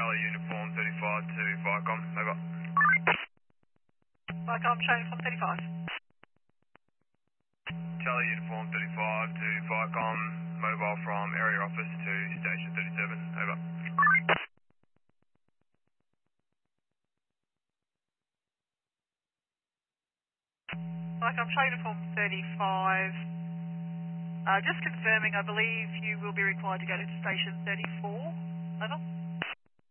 Charlie Uniform 35 to Viacom, over. Viacom, Charlie Uniform 35. Charlie Uniform 35 to Viacom, mobile from area office to station 37, over. Viacom, Charlie Uniform 35. Just confirming, I believe you will be required to go to station 34. Over.